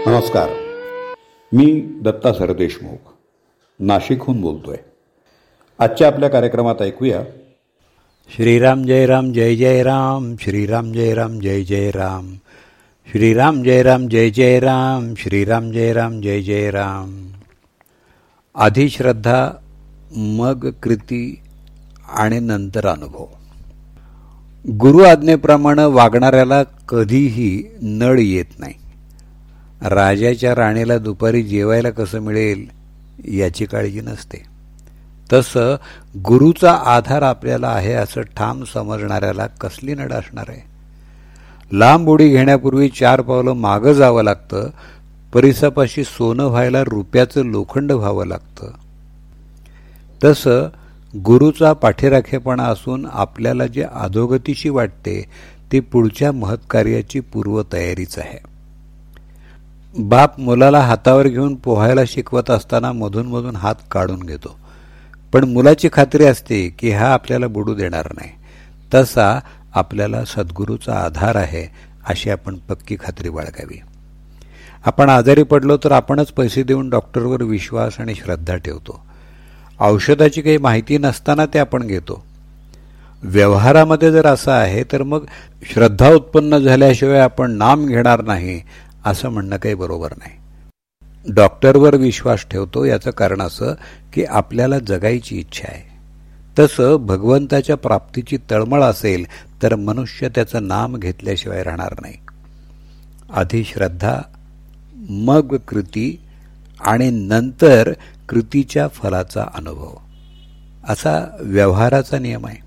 नमस्कार. मी दत्ता सरदेशमुख नाशिकहून बोलतोय. आजच्या आपल्या कार्यक्रमात ऐकूया श्रीराम जय राम जय जय राम, श्रीराम जय राम जय जय राम, श्रीराम जय राम जय जय राम, श्रीराम जय राम जय जय राम. आधी श्रद्धा, मग कृती आणि नंतर अनुभव. गुरु आज्ञेप्रमाणे वागणाऱ्याला कधीही नळ येत नाही. राजाच्या राणीला दुपारी जेवायला कसं मिळेल याची काळजी नसते. तसं गुरुचा आधार आपल्याला आहे असं ठाम समजणाऱ्याला कसली नड असणार आहे. लांब उडी घेण्यापूर्वी 4 पावलं मागं जावं लागतं. परिसापाशी सोनं व्हायला रुपयाचं लोखंड व्हावं लागतं. तसं गुरुचा पाठीराखेपणा असून आपल्याला जे अधोगतीशी वाटते ते पुढच्या महत्कार्याची पूर्वतयारीच आहे. बाप मुलाला हातावर घेऊन पोहायला शिकवत असताना मधून मधून हात काढून घेतो, पण मुलाची खात्री असते की हा आपल्याला बुडू देणार नाही. तसा आपल्याला सद्गुरूचा आधार आहे अशी आपण पक्की खात्री बाळगावी. आपण आजारी पडलो तर आपणच पैसे देऊन डॉक्टरवर विश्वास आणि श्रद्धा ठेवतो. औषधाची काही माहिती नसताना ते आपण घेतो. व्यवहारामध्ये जर असं आहे तर मग श्रद्धा उत्पन्न झाल्याशिवाय आपण नाम घेणार नाही असं म्हणणं काही बरोबर नाही. डॉक्टरवर विश्वास ठेवतो याचं कारण असं की आपल्याला जगायची इच्छा आहे. तसं भगवंताच्या प्राप्तीची तळमळ असेल तर मनुष्य त्याचं नाम घेतल्याशिवाय राहणार नाही. आधी श्रद्धा, मग कृती आणि नंतर कृतीच्या फलाचा अनुभव असा व्यवहाराचा नियम आहे.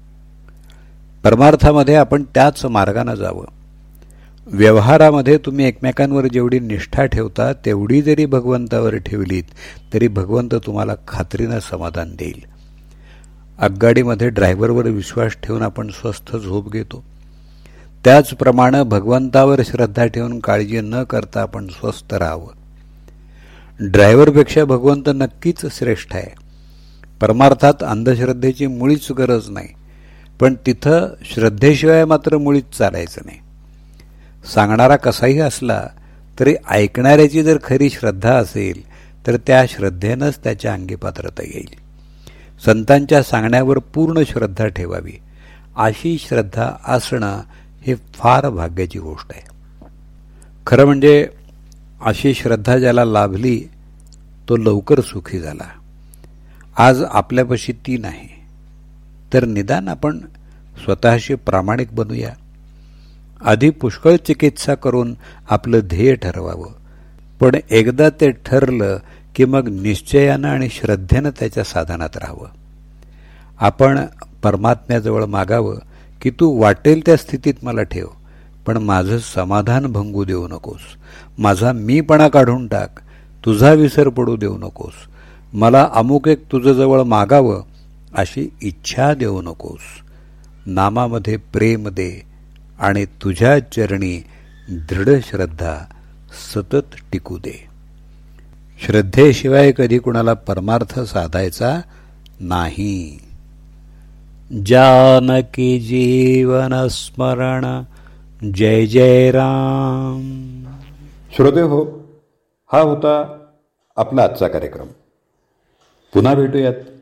परमार्थामध्ये आपण त्याच मार्गाने जावं. व्यवहारामध्ये तुम्ही एकमेकांवर जेवढी निष्ठा ठेवता तेवढी जरी भगवंतावर ठेवलीत तरी भगवंत तुम्हाला खात्रीनं समाधान देईल. आगगाडीमध्ये ड्रायव्हरवर विश्वास ठेवून आपण स्वस्थ झोप घेतो. त्याचप्रमाणे भगवंतावर श्रद्धा ठेवून काळजी न करता आपण स्वस्थ राहावं. ड्रायव्हरपेक्षा भगवंत नक्कीच श्रेष्ठ आहे. परमार्थात अंधश्रद्धेची मुळीच गरज नाही, पण तिथं श्रद्धेशिवाय मात्र मुळीच चालायचं नाही. सांगणारा कसाही असला तरी ऐकणाऱ्याची जर खरी श्रद्धा असेल तर त्या श्रद्धेनंच त्याच्या अंगी पात्रता येईल. संतांच्या सांगण्यावर पूर्ण श्रद्धा ठेवावी. अशी श्रद्धा असणं हे फार भाग्याची गोष्ट आहे. खरं म्हणजे अशी श्रद्धा ज्याला लाभली तो लवकर सुखी झाला. आज आपल्यापाशी ती नाही तर निदान आपण स्वतःशी प्रामाणिक बनूया. आधी पुष्कळ चिकित्सा करून आपलं ध्येय ठरवावं, पण एकदा ते ठरलं की मग निश्चयानं आणि श्रद्धेनं त्याच्या साधनात राहावं. आपण परमात्म्याजवळ मागावं की तू वाटेल त्या स्थितीत मला ठेव, पण माझं समाधान भंगू देऊ नकोस. माझा मीपणा काढून टाक. तुझा विसर पडू देऊ नकोस. मला अमुक एक तुझं जवळ मागावं अशी इच्छा देऊ नकोस. नामामध्ये प्रेम दे आणि तुझ्या चरणी दृढ श्रद्धा सतत टिकू दे. श्रद्धेशिवाय कधी कुणाला परमार्थ साधायचा नाही. जानकी जीवन स्मरण जय जय राम. श्रोते हो, हा होता आपला आजचा कार्यक्रम. पुन्हा भेटूयात